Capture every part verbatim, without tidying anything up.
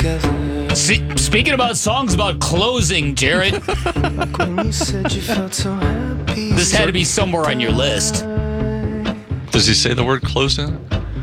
See, speaking about songs about closing, Jared, this had to be somewhere on your list. Does he say the word closing?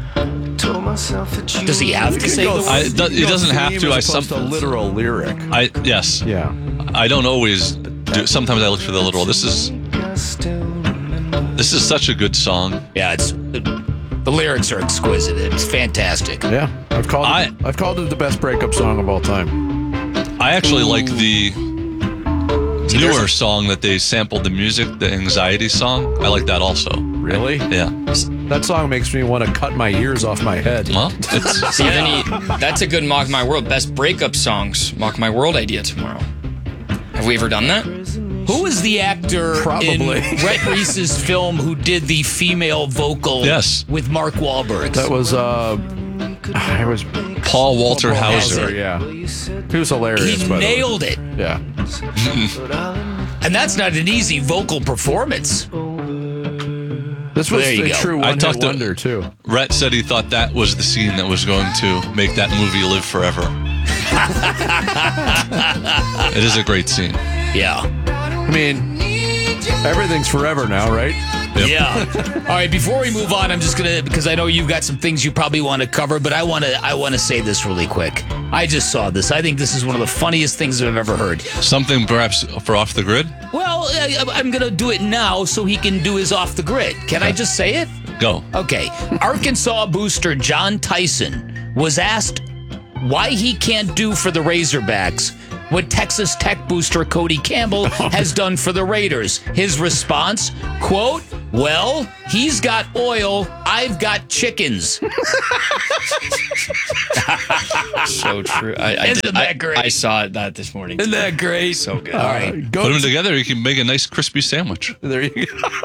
Does he have to say the word? I, do, he doesn't have to. I some a literal lyric. I yes. Yeah. I don't always do. Sometimes I look for the literal. This is this is such a good song. Yeah, it's the lyrics are exquisite. It's fantastic. Yeah, I've called I, it, I've called it the best breakup song of all time. I actually like the See, newer a- song that they sampled the music, the Anxiety song. I like that also. Really? Yeah. That song makes me want to cut my ears off my head. Well, it's See, then he, that's a good Mock My World. Best breakup songs. Mock My World idea tomorrow. Have we ever done that? Who was the actor Probably. in Rhett Reese's film who did the female vocal Yes. with Mark Wahlberg? That was uh, it was Paul Walter Paul Hauser. Hauser, yeah, he was hilarious. He by the way. nailed it. Yeah. And that's not an easy vocal performance. This was There you a go. true I one-hit talked to- wonder too. Rhett said he thought that was the scene that was going to make that movie live forever. It is a great scene. Yeah. I mean, everything's forever now, right? Yep. Yeah. All right, before we move on, I'm just going to, because I know you've got some things you probably want to cover, but I want to I want to say this really quick. I just saw this. I think this is one of the funniest things I've ever heard. Something perhaps for Off the Grid? Well, I, I'm going to do it now so he can do his off the grid. Can I just say it? Go. Okay. Arkansas booster John Tyson was asked why he can't do for the Razorbacks what Texas Tech booster Cody Campbell has done for the Raiders. His response, quote, well, he's got oil, I've got chickens. So true. I, I, Isn't did, that I, great? I saw that this morning. Isn't that great? So good. All right. Go Put them together, you can make a nice crispy sandwich. There you go.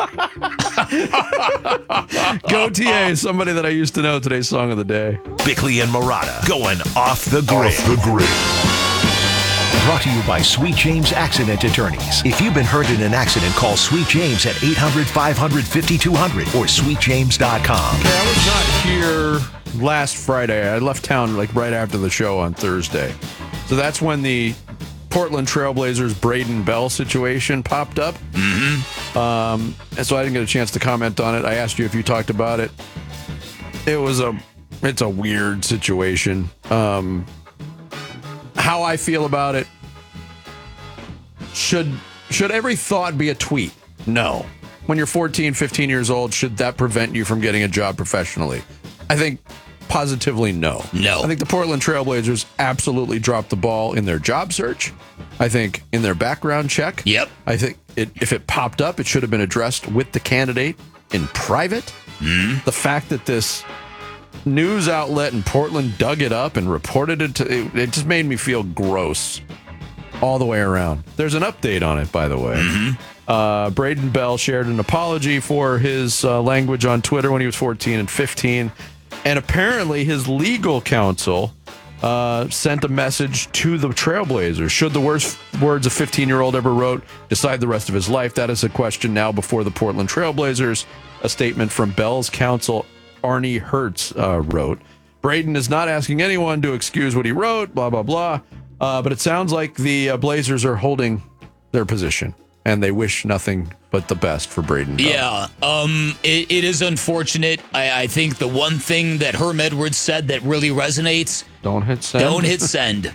Go T A, somebody that I used to know. Today's song of the day. Bickley and Murata going off the grid. Off the grid. Brought to you by Sweet James Accident Attorneys. If you've been hurt in an accident, call Sweet James at eight hundred, five hundred, fifty-two hundred or sweet james dot com. Okay, I was not here last Friday. I left town like right after the show on Thursday. So that's when the Portland Trailblazers Braden Bell situation popped up. Mm-hmm. Um, and so I didn't get a chance to comment on it. I asked you if you talked about it. It was a, it's a weird situation. Um, how I feel about it. Should should every thought be a tweet? No. When you're fourteen, fifteen years old, should that prevent you from getting a job professionally? I think positively no. No. I think the Portland Trailblazers absolutely dropped the ball in their job search. I think in their background check. Yep. I think it, if it popped up, it should have been addressed with the candidate in private. Mm. The fact that this news outlet in Portland dug it up and reported it, to, it, it just made me feel gross all the way around. There's an update on it, by the way. Mm-hmm. Uh, Braden Bell shared an apology for his uh, language on Twitter when he was fourteen and fifteen. And apparently his legal counsel uh, sent a message to the Trailblazers. Should the worst words a fifteen-year-old ever wrote decide the rest of his life? That is a question now before the Portland Trailblazers. A statement from Bell's counsel, Arnie Hertz, uh, wrote, Braden is not asking anyone to excuse what he wrote, blah, blah, blah. Uh, but it sounds like the uh, Blazers are holding their position, and they wish nothing but the best for Braden Bell. Yeah, um, it, it is unfortunate. I, I think the one thing that Herm Edwards said that really resonates, Don't hit send. don't hit send.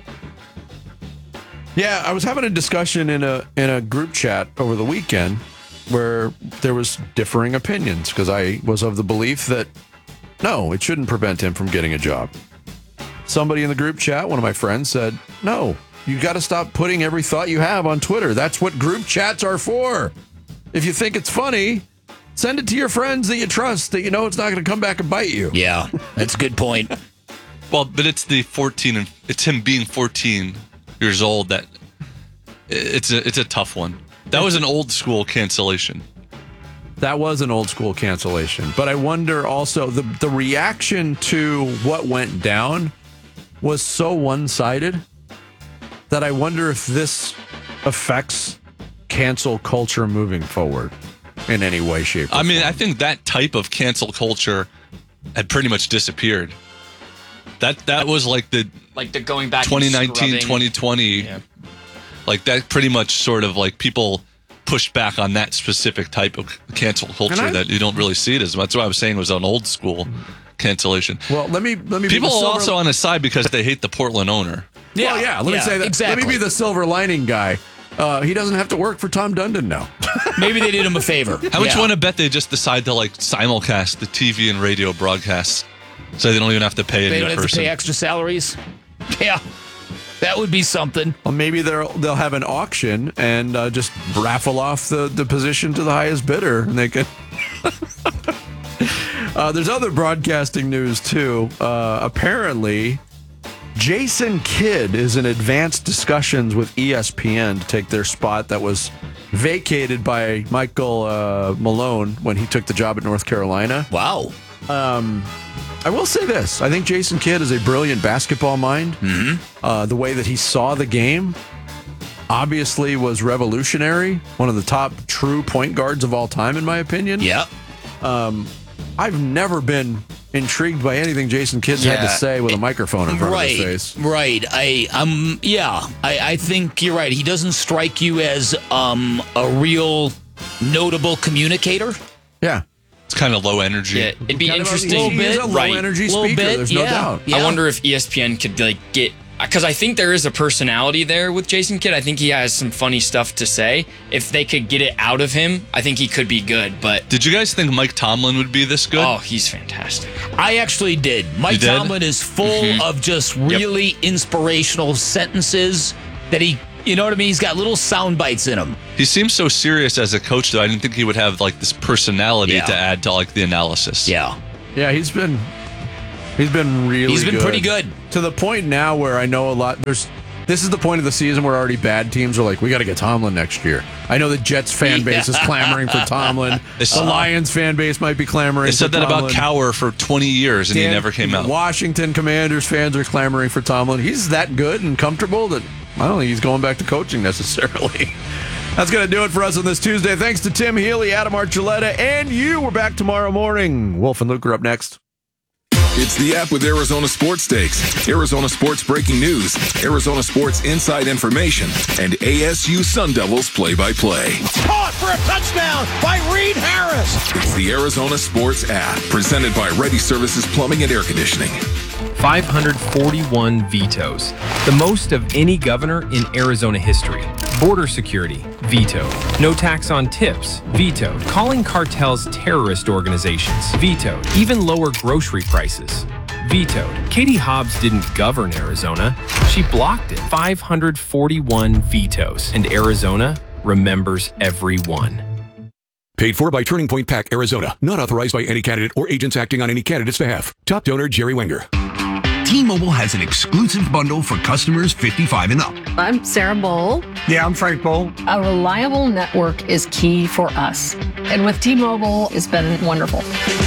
Yeah, I was having a discussion in a in a group chat over the weekend where there was differing opinions because I was of the belief that no, it shouldn't prevent him from getting a job. Somebody in the group chat, one of my friends, said, no, you got to stop putting every thought you have on Twitter. That's what group chats are for. If you think it's funny, send it to your friends that you trust, that you know it's not going to come back and bite you. Yeah, that's a good point. Well, but it's the fourteen, and it's him being fourteen years old that it's a it's a tough one. That was an old school cancellation. That was an old school cancellation. But I wonder also, the, the reaction to what went down was so one-sided that I wonder if this affects cancel culture moving forward in any way, shape, or I mean, form. I think that type of cancel culture had pretty much disappeared. That that was like the Like the going back. twenty and nineteen, scrubbing. twenty twenty, Yeah. like that pretty much sort of like people pushed back on that specific type of cancel culture I- that you don't really see it as much. That's what I was saying was an old school cancellation. Well, let me let me. People be the are silver- also on his side because they hate the Portland owner. Well, yeah. Let me say that. Exactly. Let me be the silver lining guy. Uh, he doesn't have to work for Tom Dundon now. Maybe they did him a favor. How much Yeah. you want to bet they just decide to like simulcast the T V and radio broadcasts so they don't even have to pay They any don't have to person? pay extra salaries. Yeah, that would be something. Well, maybe they'll they'll have an auction and uh, just raffle off the, the position to the highest bidder, and they can. uh, there's other broadcasting news too. Uh, apparently, Jason Kidd is in advanced discussions with E S P N to take their spot that was vacated by Michael uh, Malone when he took the job at North Carolina. Wow. I will say this. I think Jason Kidd is a brilliant basketball mind. Mm-hmm. Uh, the way that he saw the game obviously was revolutionary. One of the top true point guards of all time, in my opinion. Yeah. I've never been intrigued by anything Jason Kidd had to Yeah. say with a microphone in front Right. of his face. Right. I um yeah. I, I think you're right. He doesn't strike you as um a real notable communicator. Yeah. It's kind of low energy. Yeah, it'd be Kind of a- interesting. he is a low right. energy Little speaker. bit, There's no yeah. doubt. Yeah. I wonder if E S P N could like get, because I think there is a personality there with Jason Kidd. I think he has some funny stuff to say. If they could get it out of him, I think he could be good. But Did you guys think Mike Tomlin would be this good? oh, he's fantastic. I actually did. Mike You did? Tomlin is full of just really inspirational sentences that he, you know what I mean? He's got little sound bites in him. He seems so serious as a coach, though. I didn't think he would have like this personality Yeah. to add to like the analysis. Yeah. Yeah, he's been he's been really He's been good. pretty good. To the point now where I know a lot there's this is the point of the season where already bad teams are like, we got to get Tomlin next year. I know the Jets fan base is clamoring for Tomlin. They The saw- Lions fan base might be clamoring They for said that about Tomlin. Cowher for twenty years, and he Dan- never came out. Washington Commanders fans are clamoring for Tomlin. He's that good and comfortable that I don't think he's going back to coaching necessarily. That's going to do it for us on this Tuesday. Thanks to Tim Healy, Adam Archuleta, and you. We're back tomorrow morning. Wolf and Luke are up next. It's the app with Arizona Sports Stakes, Arizona Sports breaking news, Arizona Sports inside information, and A S U Sun Devils play-by-play. Caught for a touchdown by Reed Harris. It's the Arizona Sports app, presented by Ready Services Plumbing and Air Conditioning. five hundred forty-one vetoes, the most of any governor in Arizona history. Border security, vetoed. No tax on tips, vetoed. Calling cartels terrorist organizations, vetoed. Even lower grocery prices, vetoed. Katie Hobbs didn't govern Arizona, she blocked it. five hundred forty-one vetoes, and Arizona remembers every one. Paid for by Turning Point PAC, Arizona. Not authorized by any candidate or agents acting on any candidate's behalf. Top donor, Jerry Wenger. T-Mobile has an exclusive bundle for customers fifty-five and up. I'm Sarah Bowl. Yeah, I'm Frank Bowl. A reliable network is key for us. And with T-Mobile, it's been wonderful.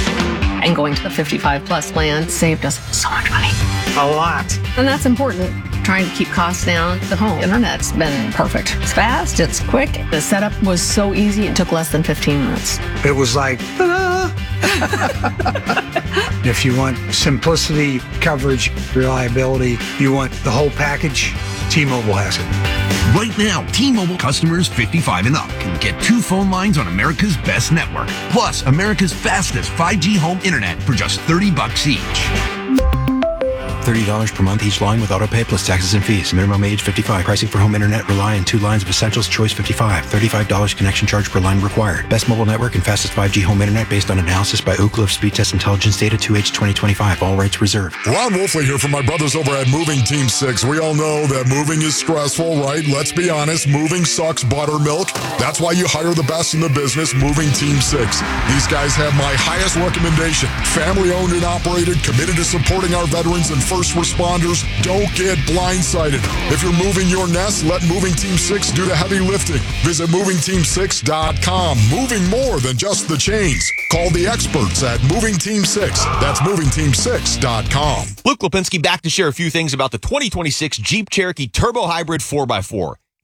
And going to the fifty-five plus plan saved us so much money. A lot. And that's important. Trying to keep costs down. The home internet's been perfect. It's fast, it's quick. The setup was so easy, it took less than fifteen minutes. It was like, ta-da! If you want simplicity, coverage, reliability, you want the whole package, T-Mobile has it. Right now, T-Mobile customers fifty-five and up can get two phone lines on America's best network, plus America's fastest five G home internet for just thirty bucks each. thirty dollars per month each line with autopay plus taxes and fees. Minimum age fifty-five. Pricing for home internet rely on two lines of Essentials Choice fifty-five. thirty-five dollars connection charge per line required. Best mobile network and fastest five G home internet based on analysis by Ookla of Speed Test Intelligence Data two H twenty twenty-five. All rights reserved. Ron Wolfley here from my brothers over at Moving Team six. We all know that moving is stressful, right? Let's be honest. Moving sucks buttermilk. That's why you hire the best in the business, Moving Team six. These guys have my highest recommendation. Family owned and operated, committed to supporting our veterans and first responders. Don't get blindsided. If you're moving your nest, let Moving Team six do the heavy lifting. Visit moving team six dot com. Moving more than just the chains. Call the experts at Moving Team six. That's moving team six dot com. Luke Lipinski back to share a few things about the twenty twenty-six Jeep Cherokee Turbo Hybrid four by four.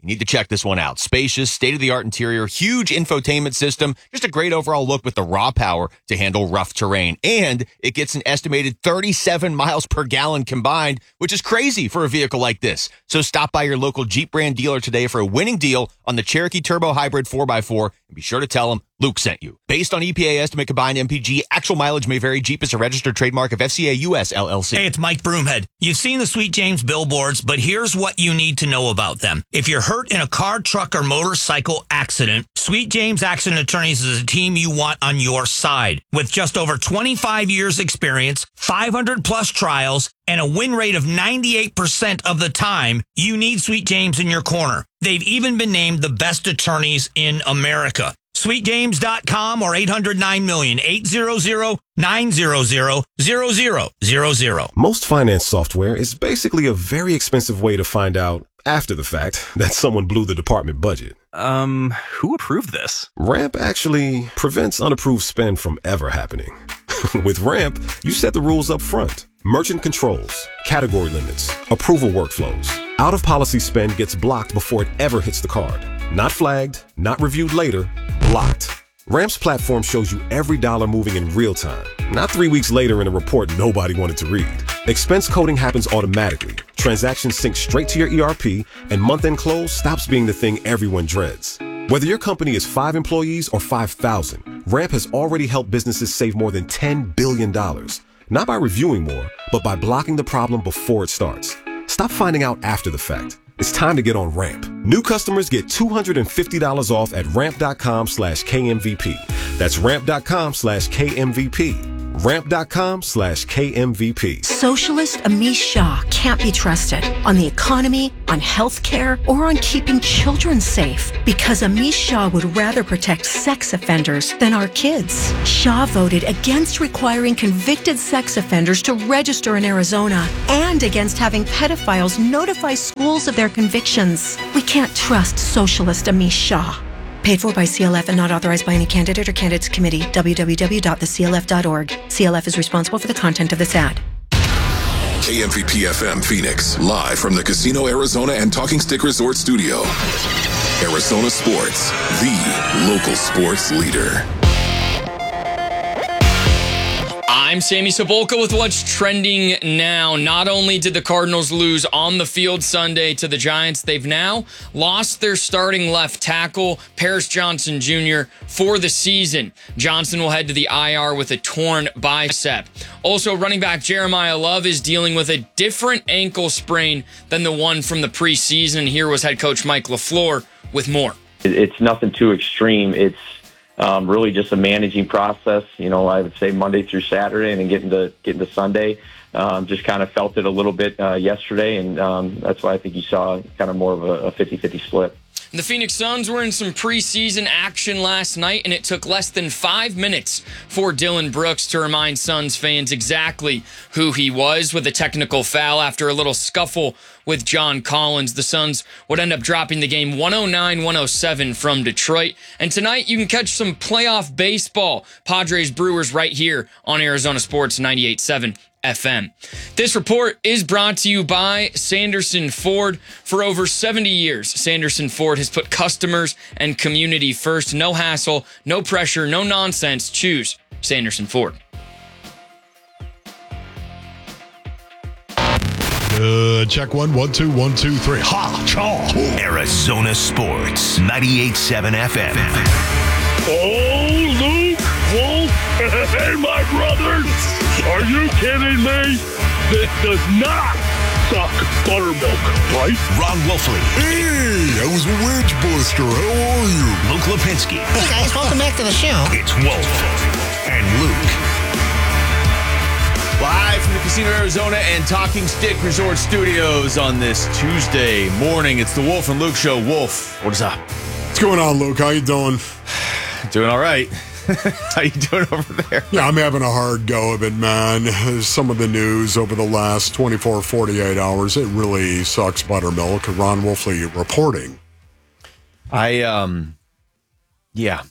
You need to check this one out. Spacious, state-of-the-art interior, huge infotainment system, just a great overall look with the raw power to handle rough terrain. And it gets an estimated thirty-seven miles per gallon combined, which is crazy for a vehicle like this. So stop by your local Jeep brand dealer today for a winning deal on the Cherokee Turbo Hybrid four by four, and be sure to tell them Luke sent you. Based on E P A estimate combined M P G, actual mileage may vary. Jeep is a registered trademark of F C A U S L L C. Hey, it's Mike Broomhead. You've seen the Sweet James billboards, but here's what you need to know about them. If you're hurt in a car, truck, or motorcycle accident, Sweet James Accident Attorneys is a team you want on your side. With just over twenty-five years experience, five hundred plus trials, and a win rate of ninety-eight percent of the time, you need Sweet James in your corner. They've even been named the best attorneys in America. sweet james dot com or eight hundred nine million, eight hundred, nine hundred, zero zero zero zero. Most finance software is basically a very expensive way to find out after the fact that someone blew the department budget. Um, who approved this? Ramp actually prevents unapproved spend from ever happening. With Ramp, you set the rules up front. Merchant controls, category limits, approval workflows. Out-of-policy spend gets blocked before it ever hits the card. Not flagged, not reviewed later, blocked. Ramp's platform shows you every dollar moving in real time, not three weeks later in a report nobody wanted to read. Expense coding happens automatically. Transactions sync straight to your E R P, and month-end close stops being the thing everyone dreads. Whether your company is five employees or five thousand, Ramp has already helped businesses save more than ten billion dollars. Not by reviewing more, but by blocking the problem before it starts. Stop finding out after the fact. It's time to get on Ramp. New customers get two hundred fifty dollars off at ramp.com slash KMVP. That's ramp.com slash KMVP. Ramp.com slash KMVP. Socialist Amish Shah can't be trusted on the economy, on health care, or on keeping children safe because Amish Shah would rather protect sex offenders than our kids. Shah voted against requiring convicted sex offenders to register in Arizona and against having pedophiles notify schools of their convictions. We can't trust Socialist Amish Shah. Paid for by C L F and not authorized by any candidate or candidates committee. w w w dot the c l f dot org. C L F is responsible for the content of this ad. K M V P F M Phoenix, live from the Casino Arizona and Talking Stick Resort Studio. Arizona Sports, the local sports leader. I'm Sammy Sabolka with what's trending now. Not only did the Cardinals lose on the field Sunday to the Giants, they've now lost their starting left tackle, Paris Johnson Junior, for the season. Johnson will head to the I R with a torn bicep. Also, running back Jeremiah Love is dealing with a different ankle sprain than the one from the preseason. Here was head coach Mike LaFleur with more. It's nothing too extreme. It's Um, really just a managing process, you know, I would say Monday through Saturday and then getting to, getting to Sunday. Um, just kind of felt it a little bit uh, yesterday, and um, that's why I think you saw kind of more of a fifty-fifty split. The Phoenix Suns were in some preseason action last night, and it took less than five minutes for Dylan Brooks to remind Suns fans exactly who he was with a technical foul after a little scuffle with John Collins. The Suns would end up dropping the game one oh nine one oh seven from Detroit. And tonight you can catch some playoff baseball. Padres Brewers right here on Arizona Sports ninety-eight point seven F M. This report is brought to you by Sanderson Ford. For over seventy years, Sanderson Ford has put customers and community first. No hassle, no pressure, no nonsense. Choose Sanderson Ford. Uh, check one, one, two, one, two, three. Ha, chaw. Arizona Sports, ninety-eight point seven F M. Oh, Luke, Wolf, hey, my brothers. Are you kidding me? This does not suck buttermilk, right? Ron Wolfley. Hey, I was a wedge buster. How are you? Luke Lipinski. Hey, guys, welcome back to the show. It's Wolf and Luke. Live from the Casino Arizona and Talking Stick Resort Studios on this Tuesday morning. It's the Wolf and Luke Show. Wolf, what is up? What's going on, Luke? How you doing? Doing all right. How you doing over there? Yeah, I'm having a hard go of it, man. Some of the news over the last twenty-four, forty-eight hours, it really sucks buttermilk. Ron Wolfley reporting. I, um, yeah.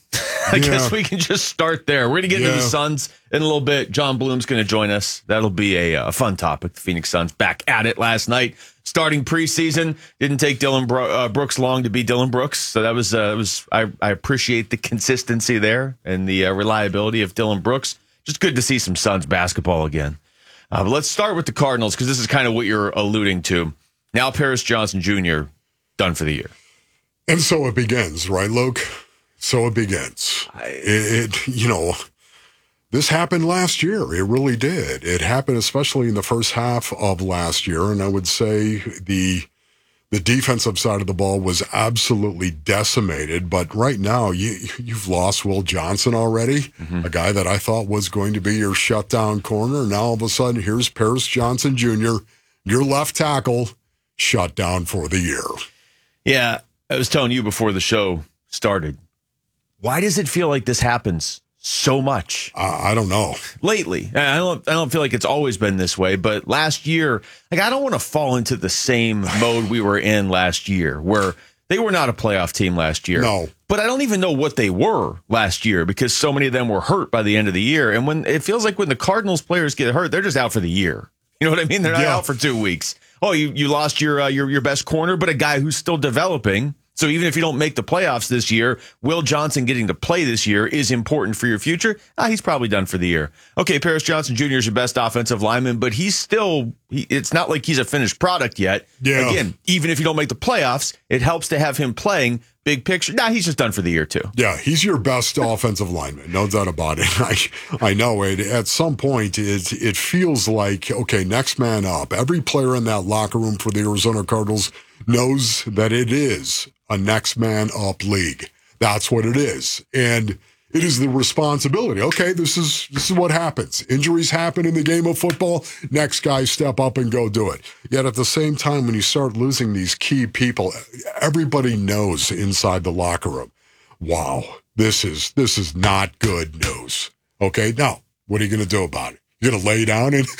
I Yeah. guess we can just start there. We're going to get into Yeah. the Suns in a little bit. John Bloom's going to join us. That'll be a, a fun topic. The Phoenix Suns back at it last night, starting preseason. Didn't take Dylan Bro- uh, Brooks long to be Dylan Brooks, so that was uh, was I, I appreciate the consistency there and the uh, reliability of Dylan Brooks. Just good to see some Suns basketball again. Uh, but let's start with the Cardinals because this is kind of what you're alluding to. Now Paris Johnson Junior done for the year. And so it begins, right, Luke? So it begins. It, it, you know, this happened last year. It really did. It happened especially in the first half of last year, and I would say the the defensive side of the ball was absolutely decimated. But right now, you you've lost Will Johnson already, mm-hmm. a guy that I thought was going to be your shutdown corner. Now all of a sudden, here's Paris Johnson Junior, your left tackle, shut down for the year. Yeah. I was telling you before the show started, why does it feel like this happens so much? Uh, I don't know. Lately. I don't I don't feel like it's always been this way, but last year, like I don't want to fall into the same mode we were in last year where they were not a playoff team last year. No. But I don't even know what they were last year because so many of them were hurt by the end of the year. And when it feels like when the Cardinals players get hurt, they're just out for the year. You know what I mean? They're not Yeah. out for two weeks. Oh, you, you lost your, uh, your your best corner, but a guy who's still developing. So even if you don't make the playoffs this year, Will Johnson getting to play this year is important for your future. Ah, he's probably done for the year. Okay, Paris Johnson Junior is your best offensive lineman, but he's still, he, it's not like he's a finished product yet. Yeah. Again, even if you don't make the playoffs, it helps to have him playing big picture. Nah, he's just done for the year too. Yeah, he's your best offensive lineman, no doubt about it. I I know it. At some point, it it feels like, okay, next man up. Every player in that locker room for the Arizona Cardinals knows that it is a next man up league. That's what it is. And it is the responsibility. Okay, this is this is what happens. Injuries happen in the game of football. Next guy step up and go do it. Yet at the same time, when you start losing these key people, everybody knows inside the locker room, wow, this is this is not good news. Okay, now what are you going to do about it? You're going to lay down and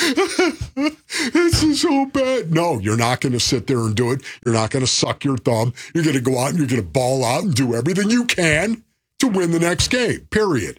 this is so bad. No, you're not going to sit there and do it. You're not going to suck your thumb. You're going to go out and you're going to ball out and do everything you can to win the next game, period.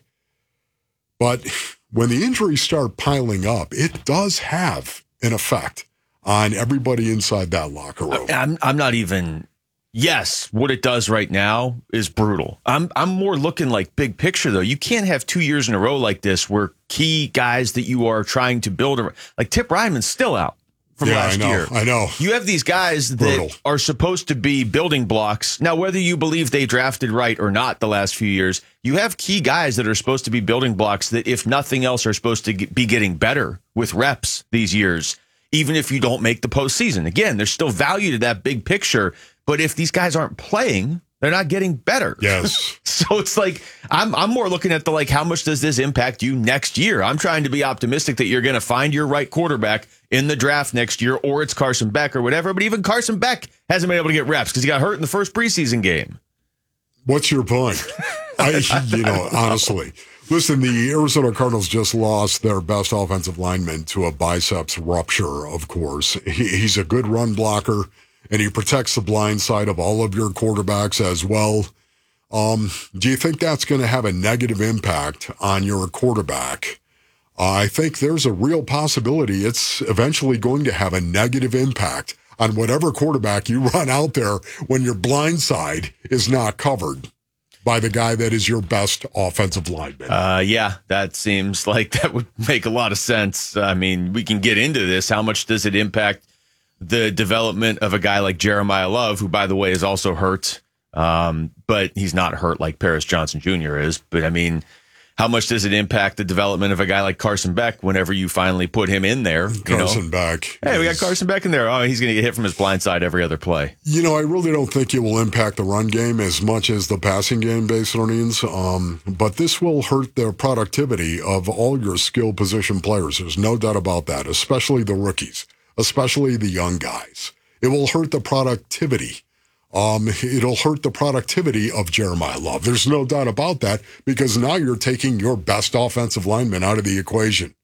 But when the injuries start piling up, it does have an effect on everybody inside that locker room. I'm I'm not even. Yes, what it does right now is brutal. I'm I'm more looking like big picture though. You can't have two years in a row like this where key guys that you are trying to build, like Tip Ryman's still out from Yeah, last I know, year. I know. You have these guys that Brutal. are supposed to be building blocks. Now, whether you believe they drafted right or not the last few years, you have key guys that are supposed to be building blocks that, if nothing else, are supposed to get, be getting better with reps these years, even if you don't make the postseason. Again, there's still value to that big picture. But if these guys aren't playing, they're not getting better. Yes. So it's like, I'm I'm more looking at the, like, how much does this impact you next year? I'm trying to be optimistic that you're going to find your right quarterback in the draft next year, or it's Carson Beck or whatever. But even Carson Beck hasn't been able to get reps because he got hurt in the first preseason game. What's your point? I, you know, honestly. Listen, the Arizona Cardinals just lost their best offensive lineman to a biceps rupture, of course. He, he's a good run blocker, and he protects the blind side of all of your quarterbacks as well. Um, do you think that's going to have a negative impact on your quarterback? Uh, I think there's a real possibility it's eventually going to have a negative impact on whatever quarterback you run out there when your blind side is not covered by the guy that is your best offensive lineman. Uh, yeah, that seems like that would make a lot of sense. I mean, we can get into this. How much does it impact the development of a guy like Jeremiah Love, who, by the way, is also hurt? Um, but he's not hurt like Paris Johnson Junior is. But, I mean, how much does it impact the development of a guy like Carson Beck whenever you finally put him in there? You Carson know? Beck. Hey, we got is- Carson Beck in there. Oh, he's going to get hit from his blind side every other play. You know, I really don't think it will impact the run game as much as the passing game, based on Ian's. Um, but this will hurt the productivity of all your skill position players. There's no doubt about that, especially the rookies, especially the young guys. It will hurt the productivity. Um, it'll hurt the productivity of Jeremiah Love. There's no doubt about that, because now you're taking your best offensive lineman out of the equation.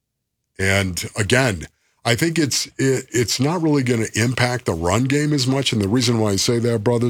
And again, I think it's it, it's not really going to impact the run game as much. And the reason why I say that, brothers,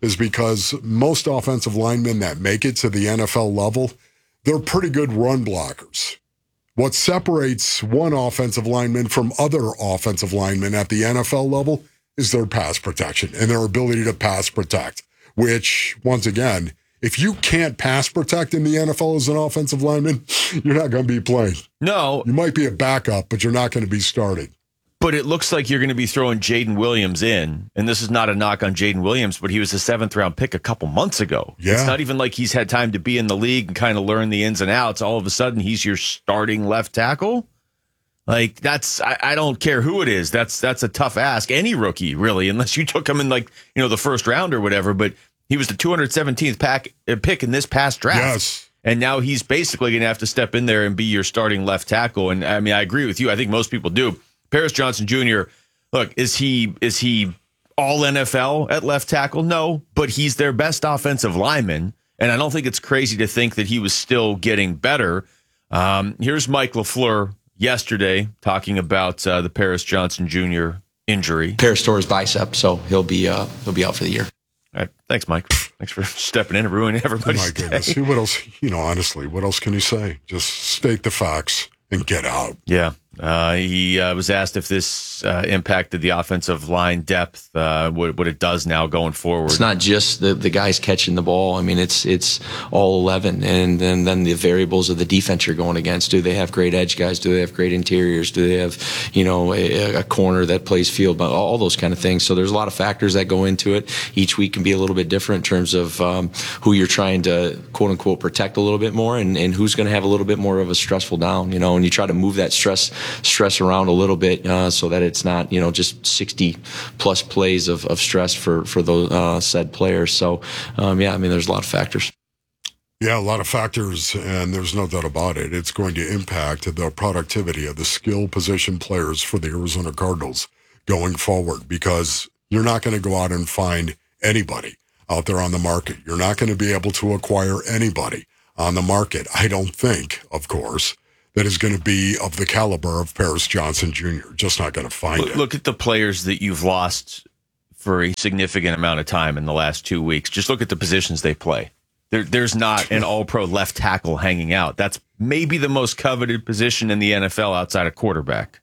is because most offensive linemen that make it to the N F L level, they're pretty good run blockers. What separates one offensive lineman from other offensive linemen at the N F L level is their pass protection and their ability to pass protect, which, once again, if you can't pass protect in the N F L as an offensive lineman, you're not going to be playing. No. You might be a backup, but you're not going to be starting. But it looks like you're going to be throwing Jaden Williams in. And this is not a knock on Jaden Williams, but he was a seventh round pick a couple months ago. Yeah. It's not even like he's had time to be in the league and kind of learn the ins and outs. All of a sudden, he's your starting left tackle. Like, that's, I, I don't care who it is. That's, that's a tough ask. Any rookie, really, unless you took him in, like, you know, the first round or whatever. But he was the two hundred seventeenth pack, uh, pick in this past draft. Yes. And now he's basically going to have to step in there and be your starting left tackle. And I mean, I agree with you. I think most people do. Paris Johnson Junior, look, is he is he all N F L at left tackle? No, but he's their best offensive lineman. And I don't think it's crazy to think that he was still getting better. Um, here's Mike LaFleur yesterday talking about uh, the Paris Johnson Junior injury. Paris tore his bicep, so he'll be uh, he'll be out for the year. All right. Thanks, Mike. Thanks for stepping in and ruining everybody's Oh, my goodness. day. See, what else, you know, honestly, what else can you say? Just state the facts and get out. Yeah. Uh, he uh, was asked if this uh, impacted the offensive line depth, uh, what, what it does now going forward. It's not just the, the guys catching the ball. I mean, it's it's all eleven, and then, then the variables of the defense you're going against. Do they have great edge guys? Do they have great interiors? Do they have, you know, a, a corner that plays field? But all those kind of things. So there's a lot of factors that go into it. Each week can be a little bit different in terms of um, who you're trying to quote unquote protect a little bit more, and, and who's going to have a little bit more of a stressful down. You know, and you try to move that stress stress around a little bit uh, so that it's not, you know, just sixty plus plays of, of stress for, for those uh, said players. So, um, yeah, I mean, there's a lot of factors. Yeah, a lot of factors, and there's no doubt about it. It's going to impact the productivity of the skill position players for the Arizona Cardinals going forward, because you're not going to go out and find anybody out there on the market. You're not going to be able to acquire anybody on the market, I don't think, of course, that is going to be of the caliber of Paris Johnson Junior Just not going to find Look, it. look at the players that you've lost for a significant amount of time in the last two weeks. Just look at the positions they play. There, there's not an all-pro left tackle hanging out. That's maybe the most coveted position in the N F L outside of quarterback.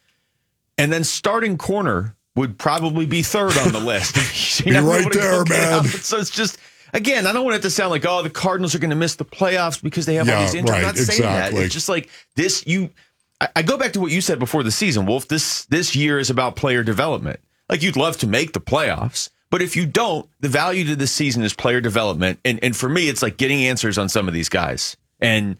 And then starting corner would probably be third on the list. You're right there, man. So it's just... Again, I don't want it to sound like, oh, the Cardinals are going to miss the playoffs because they have all Yeah, these injuries. I'm right, not saying exactly. that. It's just like this. You, I, I go back to what you said before the season, Wolf. This this year is about player development. Like, you'd love to make the playoffs, but if you don't, the value to this season is player development. And and for me, it's like getting answers on some of these guys. And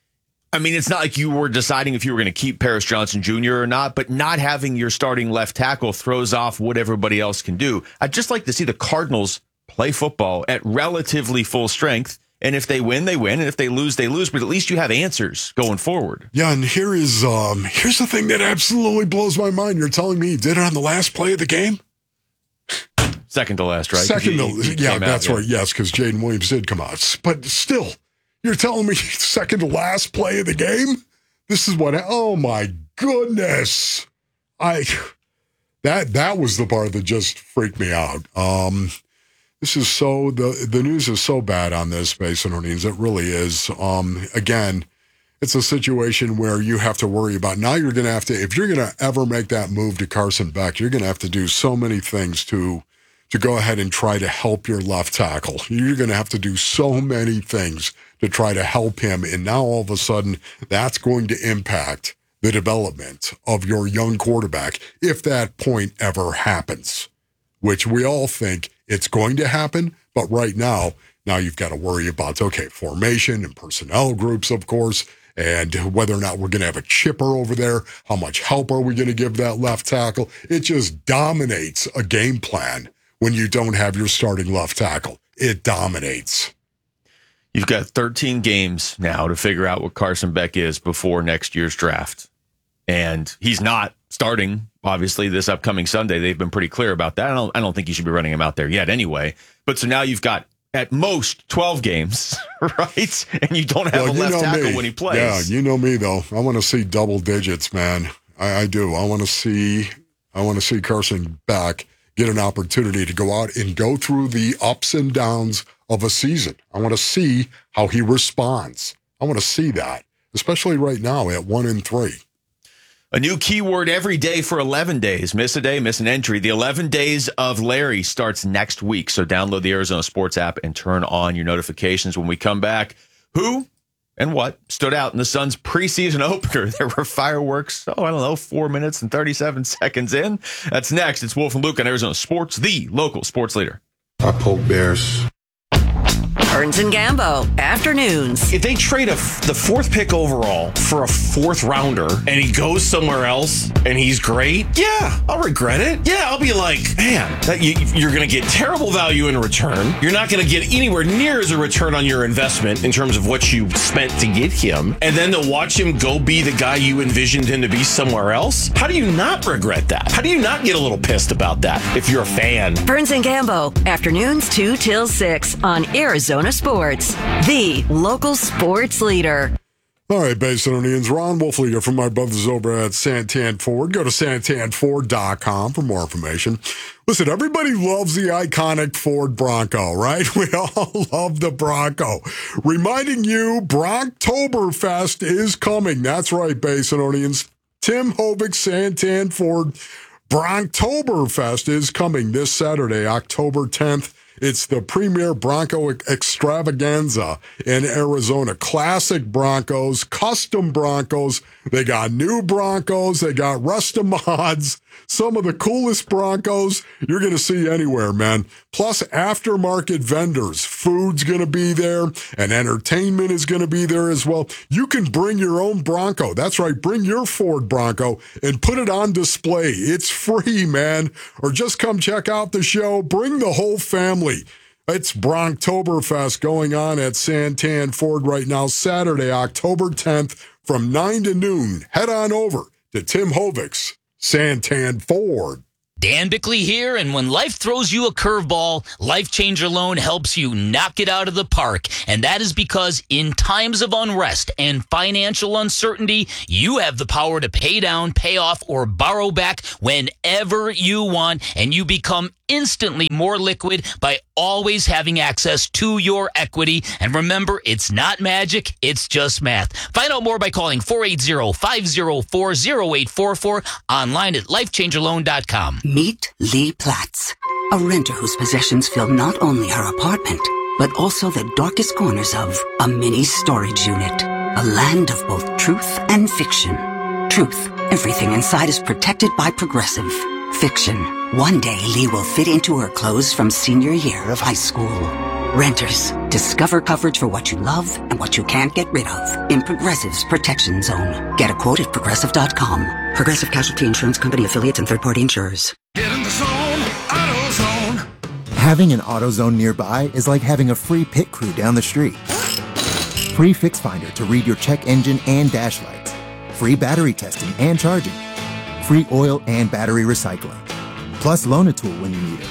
I mean, it's not like you were deciding if you were going to keep Paris Johnson Junior or not, but not having your starting left tackle throws off what everybody else can do. I'd just like to see the Cardinals play football at relatively full strength. And if they win, they win. And if they lose, they lose. But at least you have answers going forward. Yeah, and here is um, here's the thing that absolutely blows my mind. You're telling me he did it on the last play of the game? Second to last, right? Second He- to, he yeah, came out, that's yeah. right. Yes, because Jaden Williams did come out. But still, you're telling me second to last play of the game? This is what, oh my goodness. I, that, that was the part that just freaked me out. Um, This is so, the the news is so bad on this, Mason Orleans. It really is. Um, again, it's a situation where you have to worry about, now you're going to have to, if you're going to ever make that move to Carson Beck, you're going to have to do so many things to to go ahead and try to help your left tackle. You're going to have to do so many things to try to help him. And now all of a sudden, that's going to impact the development of your young quarterback if that point ever happens, which we all think it's going to happen. But right now, now you've got to worry about, okay, formation and personnel groups, of course, and whether or not we're going to have a chipper over there. How much help are we going to give that left tackle? It just dominates a game plan when you don't have your starting left tackle. It dominates. You've got thirteen games now to figure out what Carson Beck is before next year's draft. And he's not starting, obviously, this upcoming Sunday. They've been pretty clear about that. I don't, I don't think you should be running him out there yet anyway. But so now you've got, at most, twelve games, right? And you don't have Well, a you left know tackle me. when he plays. Yeah, you know me, though. I want to see double digits, man. I, I do. I want to see I want to see Carson Beck get an opportunity to go out and go through the ups and downs of a season. I want to see how he responds. I want to see that, especially right now at one and three. A new keyword every day for eleven days. Miss a day, miss an entry. The eleven days of Larry starts next week. So download the Arizona Sports app and turn on your notifications when we come back. Who and what stood out in the Suns' preseason opener? There were fireworks, oh, I don't know, four minutes and thirty-seven seconds in. That's next. It's Wolf and Luke on Arizona Sports, the local sports leader. I poke bears. Burns and Gambo, afternoons. If they trade a f- the fourth pick overall for a fourth rounder and he goes somewhere else and he's great, yeah, I'll regret it. Yeah, I'll be like, man, that you, you're going to get terrible value in return. You're not going to get anywhere near as a return on your investment in terms of what you spent to get him. And then to watch him go be the guy you envisioned him to be somewhere else. How do you not regret that? How do you not get a little pissed about that if you're a fan? Burns and Gambo, afternoons two till six on Arizona Sports, the local sports leader. All right, Basinonians, Ron Wolfliger from my brothers over at Santan Ford. Go to santan ford dot com for more information. Listen, everybody loves the iconic Ford Bronco, right? We all love the Bronco. Reminding you, Bronktoberfest is coming. That's right, Basinonians. Tim Hovick, Santan Ford. Bronktoberfest is coming this Saturday, October tenth. It's the premier Bronco extravaganza in Arizona. Classic Broncos, custom Broncos. They got new Broncos. They got Rust-A-Mods. Some of the coolest Broncos you're going to see anywhere, man. Plus aftermarket vendors. Food's going to be there, and entertainment is going to be there as well. You can bring your own Bronco. That's right. Bring your Ford Bronco and put it on display. It's free, man. Or just come check out the show. Bring the whole family. It's Bronktoberfest going on at Santan Ford right now, Saturday, October tenth from nine to noon. Head on over to Tim Hovick's Santan Ford. Dan Bickley here, and when life throws you a curveball, Life Changer Loan helps you knock it out of the park. And that is because in times of unrest and financial uncertainty, you have the power to pay down, pay off, or borrow back whenever you want, and you become instantly more liquid by always having access to your equity. And remember, it's not magic, it's just math. Find out more by calling four eight zero, five zero four, zero eight four four, online at life changer loan dot com. Meet Lee Platts, a renter whose possessions fill not only her apartment, but also the darkest corners of a mini storage unit. A land of both truth and fiction. Truth, everything inside is protected by Progressive. Fiction, one day Lee will fit into her clothes from senior year of high school. Renters, discover coverage for what you love and what you can't get rid of in Progressive's Protection Zone. Get a quote at progressive dot com. Progressive Casualty Insurance Company affiliates and third-party insurers. Get in the zone, AutoZone. Having an AutoZone nearby is like having a free pit crew down the street. Free Fix Finder to read your check engine and dash lights. Free battery testing and charging. Free oil and battery recycling. Plus Loan-A-Tool when you need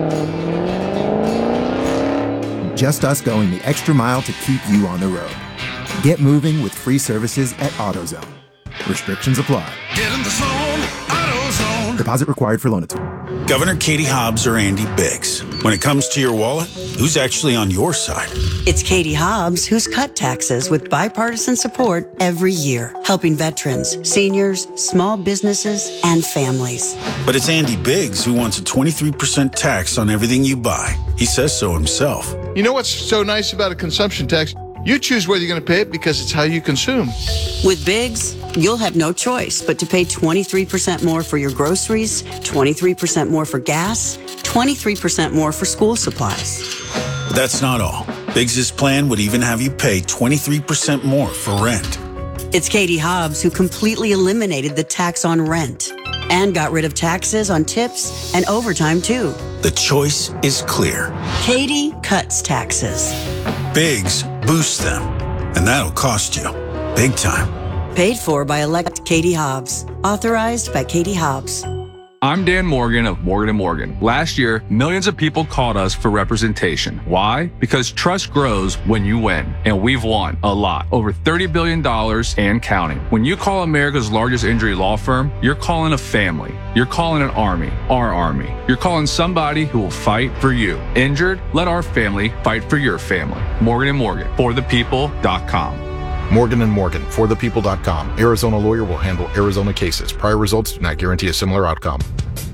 it. Just us going the extra mile to keep you on the road. Get moving with free services at AutoZone. Restrictions apply. Get in the zone, AutoZone. Deposit required for Loan-A-Tool. Governor Katie Hobbs or Andy Biggs? When it comes to your wallet, who's actually on your side? It's Katie Hobbs who's cut taxes with bipartisan support every year, helping veterans, seniors, small businesses, and families. But it's Andy Biggs who wants a twenty-three percent tax on everything you buy. He says so himself. You know what's so nice about a consumption tax? You choose whether you're going to pay it because it's how you consume. With Biggs, you'll have no choice but to pay twenty-three percent more for your groceries, twenty-three percent more for gas, twenty-three percent more for school supplies. But that's not all. Biggs' plan would even have you pay twenty-three percent more for rent. It's Katie Hobbs who completely eliminated the tax on rent and got rid of taxes on tips and overtime too. The choice is clear. Katie cuts taxes. Biggs boosts them, and that'll cost you big time. Paid for by elect Katie Hobbs. Authorized by Katie Hobbs. I'm Dan Morgan of Morgan and Morgan. Last year, millions of people called us for representation. Why? Because trust grows when you win, and we've won a lot. Over thirty billion dollars and counting. When you call America's largest injury law firm, you're calling a family. You're calling an army, our army. You're calling somebody who will fight for you. Injured? Let our family fight for your family. Morgan and Morgan, for the people dot com. Morgan and Morgan, for the people dot com. Arizona lawyer will handle Arizona cases. Prior results do not guarantee a similar outcome.